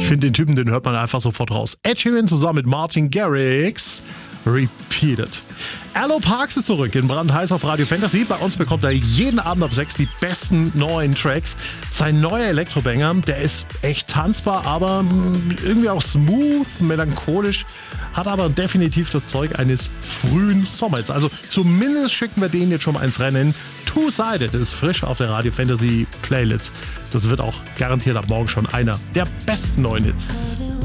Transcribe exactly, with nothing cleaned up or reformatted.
Ich finde den Typen, den hört man einfach sofort raus. Ed Sheeran zusammen mit Martin Garrix. Repeated. Allo Parks ist zurück in brandheiß auf Radio Fantasy. Bei uns bekommt er jeden Abend ab sechs die besten neuen Tracks. Sein neuer Elektrobanger, der ist echt tanzbar, aber irgendwie auch smooth, melancholisch, hat aber definitiv das Zeug eines frühen Sommers. Also zumindest schicken wir den jetzt schon mal ins Rennen. Two-Sided ist frisch auf der Radio Fantasy Playlist. Das wird auch garantiert ab morgen schon einer der besten neuen Hits.